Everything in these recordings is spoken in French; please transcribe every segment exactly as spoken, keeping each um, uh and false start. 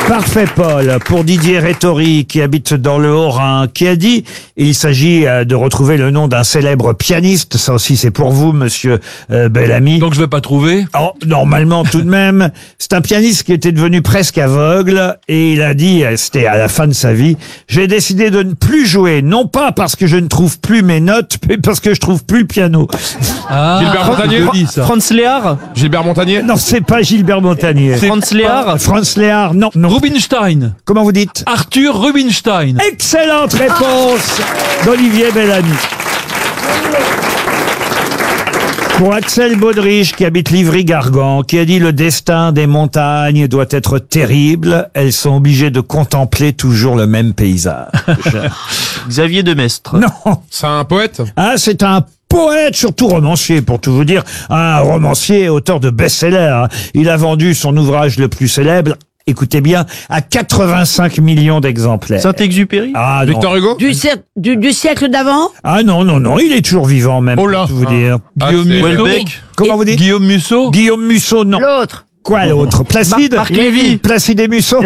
Parfait Paul, pour Didier Rétori, qui habite dans le Haut-Rhin, qui a dit, il s'agit de retrouver le nom d'un célèbre pianiste, ça aussi c'est pour vous, monsieur euh, Bellamy. Donc je vais pas trouver. Oh, normalement tout de même, c'est un pianiste qui était devenu presque aveugle, et il a dit, c'était à la fin de sa vie, j'ai décidé de ne plus jouer, non pas parce que je ne trouve plus mes notes, mais parce que je trouve plus le piano. Ah, Gilbert Montagnier. je dis ça. Franz Léard. Gilbert Montagnier. Non, c'est pas Gilbert Montagnier. Franz Léard. Franz Léard, non, non. Rubinstein. Comment vous dites? Arthur Rubinstein. Excellente réponse d'Olivier Bellamy. Pour Axel Baudrich, qui habite Livry-Gargan, qui a dit « Le destin des montagnes doit être terrible. Elles sont obligées de contempler toujours le même paysage. Xavier Demestre. » Non. C'est un poète. Ah, c'est un poète, surtout romancier, pour tout vous dire. Un romancier, auteur de best-seller. Il a vendu son ouvrage le plus célèbre, écoutez bien, à quatre-vingt-cinq millions d'exemplaires. Saint-Exupéry. Ah non. Victor Hugo. Du, siècle- du, du siècle d'avant? Ah non, non, non, il est toujours vivant même, Oh là. pour tout vous dire. Ah, Guillaume c'est- Musso. Welbeck. Comment vous dites? Guillaume Musso. Guillaume Musso, non. L'autre. Quoi l'autre? Placide? Marc Lévy. Placide et Musso?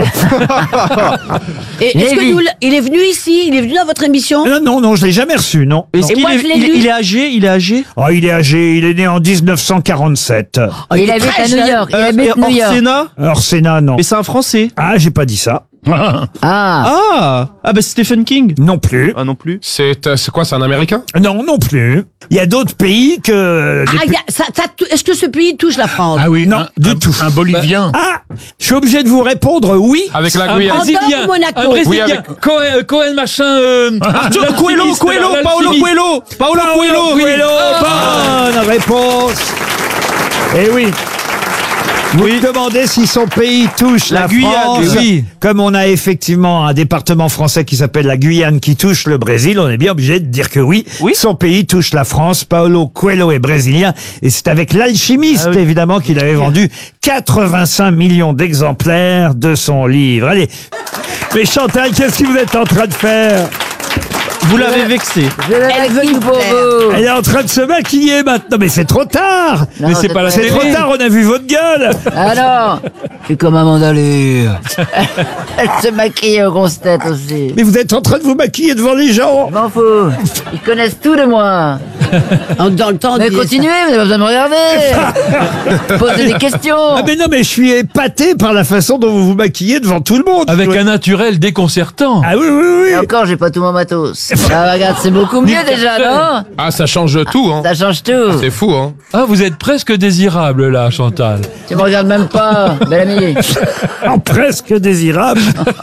Et est-ce que nous, il est venu ici? Il est venu dans votre émission? Non, non, non, je l'ai jamais reçu, non. Est-ce Et qu'il moi, est, je l'ai il, lu. il est âgé, il est âgé. Oh, il est âgé, il est né en dix-neuf cent quarante-sept. Oh, il, habite à New York. Il Euh, habite et New York. Orsena. Alors, Sénat, non. Mais c'est un Français. Ah, j'ai pas dit ça. Ah. Ah, ah bah Stephen King. Non plus. Ah non plus. C'est euh, c'est quoi? C'est un Américain. Non, non plus. Il y a d'autres pays que... des Ah, il y a- ça, ça, est-ce que ce pays touche la France? oui, Non, un, du un- tout. Un Bolivien. Ah, je suis obligé de vous répondre oui. Avec la Un Guyane. Andorre Brésilien. ou Monaco? Un Brésilien. Oui, avec- Cohen, euh, Cohen, machin. Euh, Arthur Coelho, l'alchimiste, Coelho, là, Paolo l'alchimiste. Coelho, Paolo Coelho. Coelho, bonne réponse. Eh oui. Vous me demandez si son pays touche la, La Guyane, France. oui. Comme on a effectivement un département français qui s'appelle la Guyane qui touche le Brésil, on est bien obligé de dire que oui, Oui. son pays touche la France. Paolo Coelho est brésilien et c'est avec l'alchimiste Ah oui. évidemment qu'il avait vendu quatre-vingt-cinq millions d'exemplaires de son livre. Allez, mais Chantal, qu'est-ce que vous êtes en train de faire? Vous l'avez vexé. Je le maquille pour vous. Elle est en train de se maquiller maintenant, mais c'est trop tard. Non, Mais c'est pas la C'est trop télé. tard, on a vu votre gueule. Alors, je suis comme Amanda Lear. Elle se maquille aux grosses têtes aussi. Mais vous êtes en train de vous maquiller devant les gens. Je m'en fous. Ils connaissent tout de moi. Dans le temps, mais continuez, vous n'avez pas besoin de me regarder. Posez des questions. Ah mais non, mais je suis épaté par la façon dont vous vous maquillez devant tout le monde. Avec un naturel déconcertant. Ah oui, oui, oui. Et encore, j'ai pas tout mon matos. Ah, regarde, c'est beaucoup mieux déjà, non? Ah, ça change tout, hein. Ça change tout. C'est fou, hein. Ah, vous êtes presque désirable là, Chantal. Tu me regardes même pas, belle amie. En presque désirable.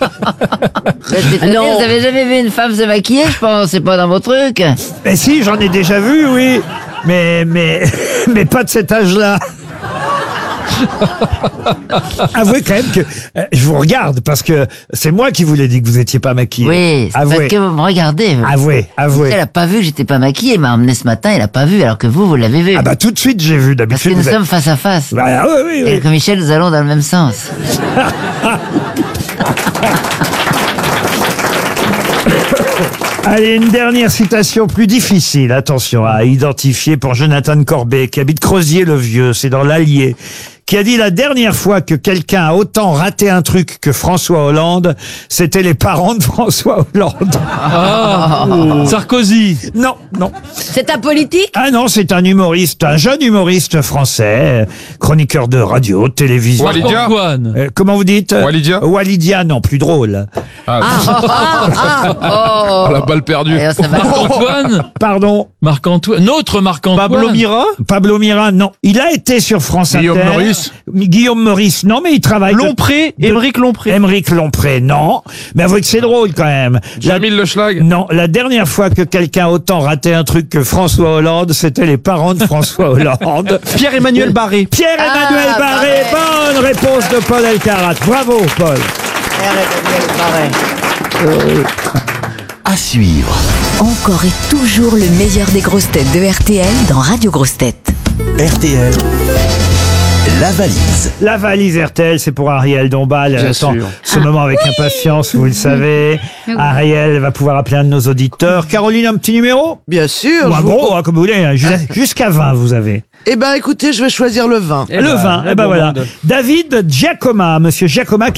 Non. Vous avez jamais vu une femme se maquiller, je pense, c'est pas dans vos trucs. Mais si, j'en ai déjà vu, oui. Mais, mais, mais pas de cet âge-là. Avouez quand même que euh, je vous regarde parce que c'est moi qui vous l'ai dit que vous étiez pas maquillée. Oui, c'est Avouez. parce que vous me regardez. Avouez, avouez. Elle a pas vu que j'étais pas maquillée, elle m'a emmené ce matin, elle a pas vu, alors que vous, vous l'avez vu. Ah bah tout de suite j'ai vu Parce que d'habitude. nous vous êtes- sommes face à face. Bah, oui, oui, oui. Et que Michel, nous allons dans le même sens. Allez, une dernière citation plus difficile, attention, à identifier pour Jonathan Corbet, qui habite Crozier-le-Vieux, c'est dans l'Allier, qui a dit la dernière fois que quelqu'un a autant raté un truc que François Hollande, c'était les parents de François Hollande. Ah, Sarkozy. Non, non. C'est un politique? Ah non, c'est un humoriste, un jeune humoriste français, chroniqueur de radio, de télévision. Walidia. Antoine. Euh, comment vous dites? Walidia. Walidia, non, plus drôle. Ah, Ah, ah, oh. oh, la balle perdue. Et ça va. Marc-Antoine. Pardon, Marc-Antoine. Notre Marc-Antoine. Pablo Mira. Pablo Mira, non. Il a été sur France Guillaume Inter. Meurice. Guillaume Meurice, non, mais il travaille. de- Lompré, de- Émeric Lompré. Émeric Lompré, non. Mais avouez que c'est drôle quand même. La- Jamil Le Schlag. Non, la dernière fois que quelqu'un a autant raté un truc que François Hollande, c'était les parents de François Hollande. Pierre-Emmanuel Barré. Pierre-Emmanuel Ah, Barré, Barré. bonne réponse de Paul Elkarat. Bravo, Paul. À suivre. Encore et toujours le meilleur des grosses têtes de R T L dans Radio Grosses Têtes. R T L. La valise. La valise R T L, c'est pour Ariel Dombal. Elle attend sûr. ce moment avec impatience, vous le savez. Ariel va pouvoir appeler un de nos auditeurs. Caroline, un petit numéro? Bien sûr. Ou un je vous gros, pro- hein, comme vous voulez. hein. Jus- Jusqu'à vingt, vous avez. Eh ben, écoutez, je vais choisir le vin. Le vingt, eh ben voilà. David Giacoma, monsieur Giacoma.